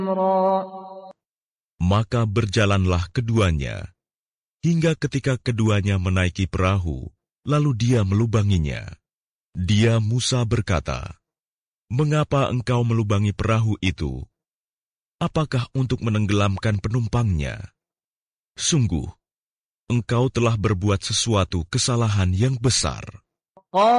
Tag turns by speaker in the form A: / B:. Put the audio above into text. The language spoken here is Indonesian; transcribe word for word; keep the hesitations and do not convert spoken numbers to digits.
A: Maka berjalanlah keduanya, hingga ketika keduanya menaiki perahu, lalu dia melubanginya. Dia Musa berkata, "Mengapa engkau melubangi perahu itu? Apakah untuk menenggelamkan penumpangnya? Sungguh, engkau telah berbuat sesuatu kesalahan yang besar."